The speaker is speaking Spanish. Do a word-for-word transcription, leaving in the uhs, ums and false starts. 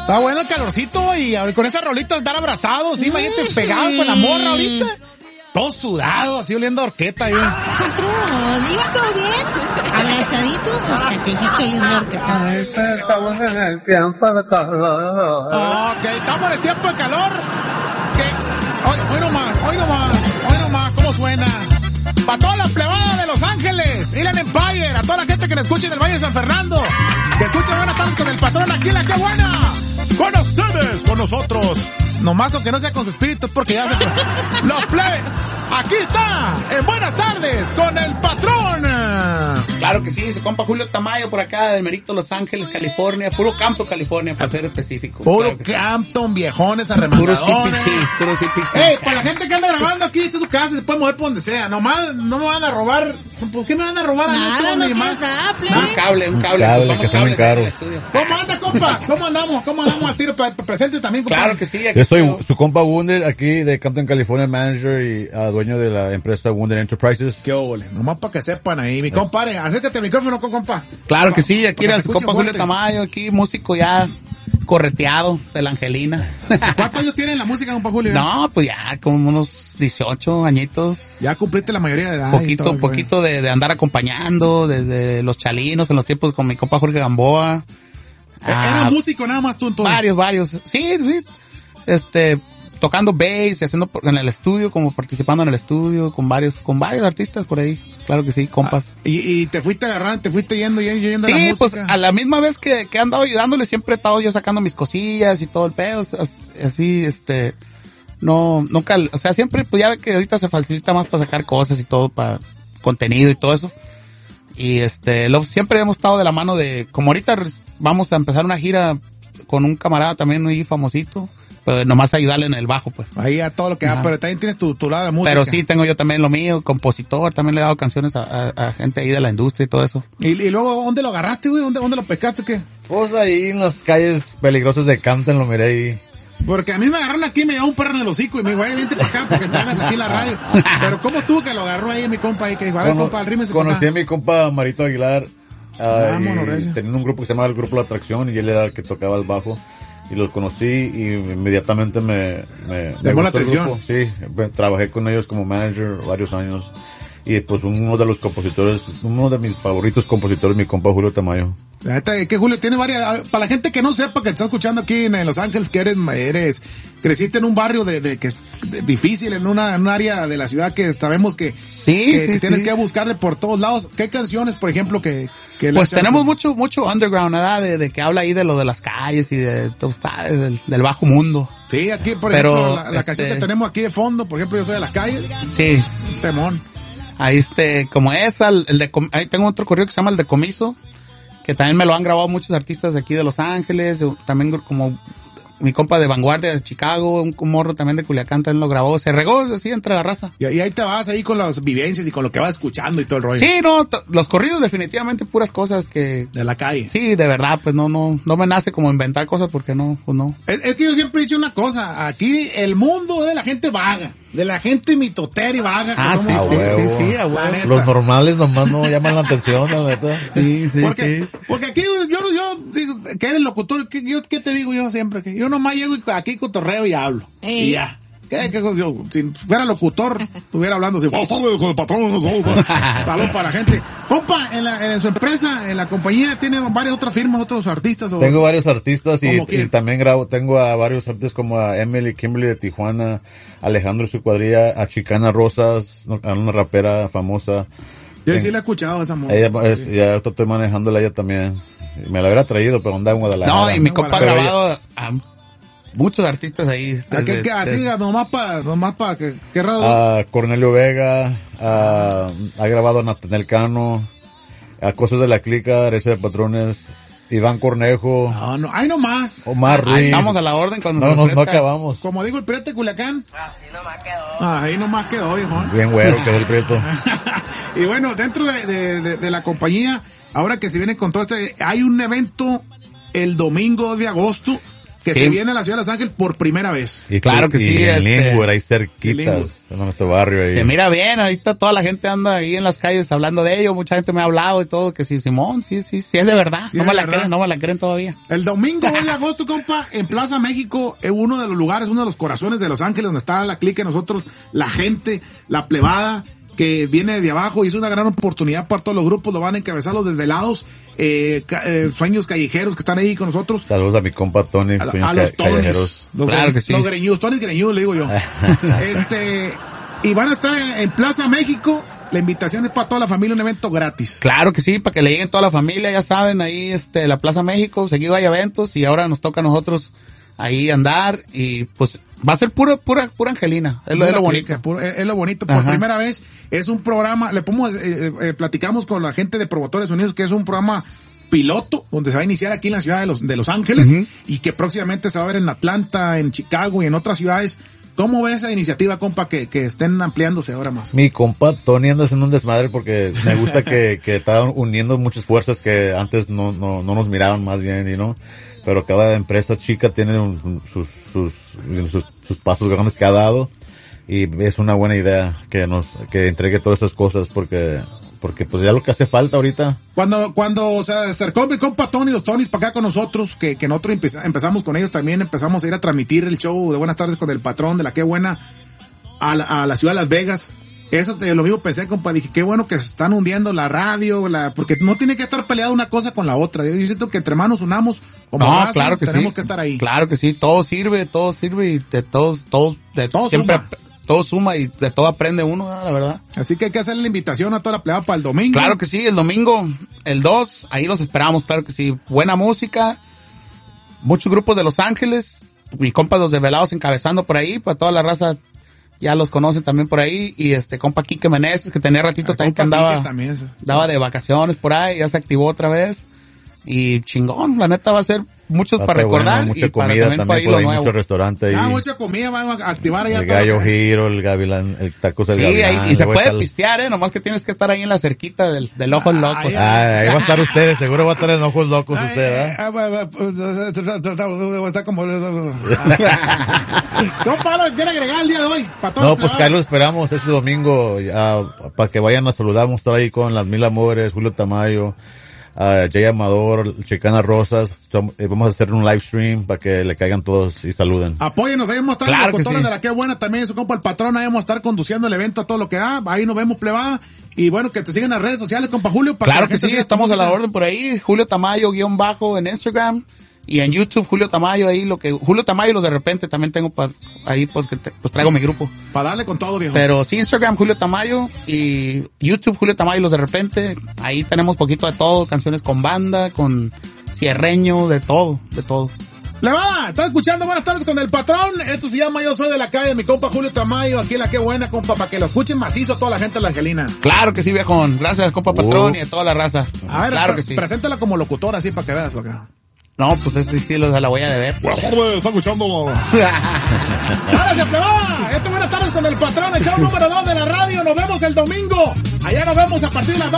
Está bueno el calorcito y con esas rolitas estar abrazados, sí, imagínate pegado con la morra ahorita. Todo sudado, así oliendo a horqueta ahí. Patrón, ¿iba todo bien? Abrazaditos hasta que dijiste oliendo a horqueta. Estamos en el tiempo de calor. Ok, estamos en el tiempo de calor. Que, hoy, hoy nomás, hoy nomás, hoy nomás, ¿cómo suena? Para toda la plebada de Los Ángeles, Inland Empire, a toda la gente que nos escuche en el Valle de San Fernando, que escuche Buenas Tardes con el Patrón aquí en La Que Buena. Con ustedes, con nosotros. Nomás con que no sea con su espíritu, porque ya se... Los plebes, aquí está, en Buenas Tardes, con el Patrón. Claro que sí, su compa Julio Tamayo por acá, de Merito, Los Ángeles, California, puro Campton, California, para ser específico. Puro claro Campton, viejones, arremangadones. Puro C P T, puro C P T. Ey, para la gente que anda grabando aquí, esta es su casa, se puede mover por donde sea. Nomás, no me van a robar. ¿Por qué me van a robar? Nada, no más tienes nada, plebe. Un cable, un cable. cable, Vamos que está muy cables caro. en el estudio. ¿Cómo anda, compa? ¿Cómo andamos? ¿Cómo andamos al tiro? Pa- pa- Presente también, compa. Claro que sí. Aquí Yo soy estoy. su compa Wunder, aquí de Campton, California, manager y uh, dueño de la empresa Wunder Enterprises. Qué óvole. Nomás para que sepan ahí. Mi compadre, acércate al micrófono, compa. Claro que sí, aquí Para era que su escuche compa Julio fuerte. Tamayo, aquí músico ya correteado de la Angelina. ¿Cuántos años tiene la música, compa Julio? No, pues ya como unos dieciocho añitos. Ya cumpliste la mayoría de edad. y Poquito, todo el rollo. poquito de, de andar acompañando desde los chalinos en los tiempos con mi compa Jorge Gamboa. Era Ah, músico nada más tú entonces. varios, varios. Sí, sí. Este, tocando bass y haciendo por- en el estudio, como participando en el estudio con varios, con varios artistas por ahí. Claro que sí, compas. Y, y te fuiste agarrando, te fuiste yendo, yendo, yendo a la Sí, pues música. a la misma vez que, que he andado ayudándole, siempre he estado yo sacando mis cosillas y todo el pedo, as- así, este, no, nunca, o sea, siempre, pues ya ve que ahorita se facilita más para sacar cosas y todo, para contenido y todo eso. Y este, lo, siempre hemos estado de la mano de, como ahorita res- vamos a empezar una gira con un camarada también muy famosito, pues nomás ayudarle en el bajo, pues. Ahí a todo lo que da, Ajá. pero también tienes tu, tu lado de la música. Pero sí, tengo yo también lo mío, compositor, también le he dado canciones a, a, a gente ahí de la industria y todo eso. Y, y luego, ¿dónde lo agarraste, güey? ¿Dónde, dónde lo pescaste, qué? Pues ahí en las calles peligrosas de Campton lo miré ahí. Porque a mí me agarraron aquí, me llevó un perro en el hocico y me dijo, güey, vente para acá porque te hagas aquí en la radio. Pero ¿cómo estuvo que lo agarró ahí mi compa ahí? Que dijo, a ver, Cono- compa, arrímese conocí para a mi compa Marito Aguilar. ah, Vámonos, y recio. tenían un grupo que se llamaba el Grupo La Atracción y él era el que tocaba el bajo. Y los conocí y inmediatamente me, me, me Llamó la gustó el atención. grupo. Sí, pues, trabajé con ellos como manager varios años. Y pues uno de los compositores, uno de mis favoritos compositores, mi compa Julio Tamayo. La neta es que Julio tiene varias, para la gente que no sepa que te está escuchando aquí en, en Los Ángeles, que eres, eres, creciste en un barrio de, de que es de- difícil, en una, en un área de la ciudad que sabemos que, Sí, que, sí, que tienes sí. que buscarle por todos lados. ¿Qué canciones, por ejemplo, que, que le Pues echas- tenemos mucho, mucho underground, ¿verdad? De, de que habla ahí de lo de las calles y de, tú sabes, del, del bajo mundo. Sí, aquí, por Pero, ejemplo, la, la este- canción que tenemos aquí de fondo, por ejemplo, Yo Soy de las Calles, Sí. un temón. Ahí este, como esa, el, el de, com- ahí tengo otro corrido que se llama El Decomiso, que también me lo han grabado muchos artistas de aquí de Los Ángeles, también como mi compa de Vanguardia de Chicago, un, un morro también de Culiacán también lo grabó, se regó así entre la raza. Y, y ahí te vas ahí con las vivencias y con lo que vas escuchando y todo el rollo. Sí, no, t- los corridos definitivamente puras cosas que, De la calle. sí, de verdad, pues no, no, no me nace como inventar cosas porque no, pues no. Es, es que yo siempre he dicho una cosa, aquí el mundo es de la gente vaga, de la gente mitotera y vaga. que Ah, somos sí, a nosotros. huevo. sí, sí, a La huevo. neta. Los normales nomás no llaman la atención, la neta. Sí, sí, Porque, sí. porque aquí yo, yo digo que eres locutor, ¿qué, yo, ¿qué te digo yo siempre? Que yo nomás llego y aquí cotorreo y hablo. Ey. Y ya. ¿Qué, qué, yo, si fuera locutor, estuviera hablando así, "Oh, salud con el patrón, salud, salud para la gente". Compa, en, la, en su empresa, en la compañía, tiene varias otras firmas, otros artistas. O... Tengo varios artistas y, ¿Cómo quién? y también grabo, tengo a varios artistas como a Emily Kimberly de Tijuana, Alejandro y su cuadrilla, a Chicana Rosas, a una rapera famosa. Yo sí la he escuchado esa mujer. Ella, es, ya estoy manejándola ella también. Me la hubiera traído, pero andaba en Guadalajara. No, y mi compa ha Pero ella- grabado a muchos artistas ahí. ¿A qué, desde- qué, así, desde- nomás para, nomás para, que, qué raro. a Cornelio Vega, a, ha grabado a Natanel Cano, a Cosas de la Clica, Herencia de Patrones, Iván Cornejo, No, no, ahí nomás. Omar Ahí Ruiz. estamos a la orden cuando No, se no, no ofrezca. acabamos. Como digo el pirata de Culiacán. Así nomás quedó. Ahí nomás quedó, hijo. Bien güero quedó el prieto. Y bueno, dentro de, de, de, de la compañía, ahora que se viene con todo este, hay un evento el domingo de agosto, que que Sí. se viene a la ciudad de Los Ángeles por primera vez. Y Claro tú- que y sí, en este- Linwood, ahí en cerquitas, Linwood. en nuestro barrio ahí. Se mira bien, ahorita toda la gente anda ahí en las calles hablando de ello, mucha gente me ha hablado y todo, que sí, Simón, sí, sí, sí es de verdad, Sí no es me de la verdad. creen, no me la creen todavía. El domingo dos de agosto, compa, en Plaza México, en uno de los lugares, uno de los corazones de Los Ángeles, donde está la clica, nosotros, la gente, la plebada, que viene de abajo, y es una gran oportunidad para todos los grupos, lo van a encabezar los desvelados, eh, ca- eh, sueños callejeros que están ahí con nosotros. Saludos a mi compa Tony, A, sueños a los ca- callejeros. Tonys, los, Claro gre- que sí. los greñudos, Tonys greñudos, le digo yo. este, y van a estar en, en Plaza México, la invitación es para toda la familia, un evento gratis. Claro que sí, para que le lleguen toda la familia, ya saben, ahí este la Plaza México, seguido hay eventos y ahora nos toca a nosotros ahí andar y pues va a ser pura, pura, pura Angelina, es lo, es lo bonito. Clica, puro- Es, es lo bonito. Por Ajá. primera vez es un programa, le podemos, eh, eh, platicamos con la gente de Promotores Unidos que es un programa piloto donde se va a iniciar aquí en la ciudad de Los, de Los Ángeles Ujú. y que próximamente se va a ver en Atlanta, en Chicago y en otras ciudades. ¿Cómo ves esa iniciativa, compa, que, que estén ampliándose ahora más? Mi compa Tony anda haciendo un desmadre porque me gusta que, que está uniendo muchas fuerzas que antes no, no, no nos miraban más bien, y no, pero cada empresa chica tiene un- sus, sus, sus, sus pasos grandes que ha dado, y es una buena idea que nos, que entregue todas estas cosas porque, porque pues ya lo que hace falta ahorita. Cuando, cuando se acercó mi compa Tony, los Tonys para acá con nosotros, que, que nosotros empeza- empezamos con ellos también, empezamos a ir a transmitir el show de Buenas Tardes con el patrón de la Qué Buena a la, a la ciudad de Las Vegas. Eso te, lo mismo pensé, compa, dije, qué bueno que se están hundiendo la radio, la, porque no tiene que estar peleada una cosa con la otra. Yo siento que entre manos unamos, como No, raza, claro que tenemos sí. que estar ahí. Claro que sí, todo sirve, todo sirve y de todos, todos, de Todo siempre, suma. todo suma y de todo aprende uno, la verdad. Así que hay que hacerle la invitación a toda la plebada para el domingo. Claro que sí, el domingo, el dos, ahí los esperamos, claro que sí. Buena música, muchos grupos de Los Ángeles, mi compa los desvelados encabezando por ahí, para toda la raza ya los conocen también por ahí, y este compa Quique Meneses, que tenía ratito El también que compa andaba, Quique también es- daba de vacaciones por ahí, ya se activó otra vez, y chingón, la neta va a ser muchos Va a para estar bueno, recordar, mucha y para comida también, para también ir por lo ahí, nuevo. mucho restaurante Ah, ahí. mucha comida, vamos a activar allá El todo lo gallo que- giro, el gavilán, el tacos del Sí, gavilán. ahí, y se luego puede está el- pistear, eh, nomás que tienes que estar ahí en la cerquita del, del ojo loco. Ahí, Ah, ahí va a estar usted, seguro va a estar en ojos locos Ay, usted, ¿verdad? ah, va- va- va- está como... Compa, ¿lo quiere agregar el día de hoy? Para toda No, la pues plebada. Carlos, esperamos este domingo ya, para que vayan a saludar, vamos a estar ahí con las Mil Amores, Julio Tamayo, a Jay Amador, Chicana Rosas, som- eh, vamos a hacer un live stream para que le caigan todos y saluden. Apóyenos, ahí vamos a estar Claro los que locutores sí. de la Qué Buena también, su compa el patrón, ahí vamos a estar conduciendo el evento a todo lo que da, ahí nos vemos plebada, y bueno, que te sigan en las redes sociales, compa Julio. Para Claro la que gente sí, siga tu estamos a la música. orden por ahí. Julio Tamayo, guión bajo en Instagram. Y en YouTube, Julio Tamayo, ahí lo que... Julio Tamayo, los de repente también tengo pa, ahí, pues, que te- pues traigo mi grupo. Para darle con todo, viejo. Pero sí, Instagram, Julio Tamayo. Y YouTube, Julio Tamayo, los de repente. Ahí tenemos poquito de todo. Canciones con banda, con cierreño, de todo, de todo. Le va, estás escuchando Buenas Tardes con el patrón. Esto se llama Yo Soy de la Calle, mi compa Julio Tamayo, aquí en la Qué Buena, compa, para que lo escuchen macizo toda la gente de la Angelina. Claro que sí, viejón. Gracias, compa Patrón, y a toda la raza. A ver, claro pre- que sí. preséntala como locutora, así, para que veas lo que... No, pues ese sí, los de la voy a deber. Buenas tardes, está escuchando. Gracias, plebada. Esto es Buenas Tardes con el patrón, el show número dos de la radio. Nos vemos el domingo. Allá nos vemos a partir de las dos.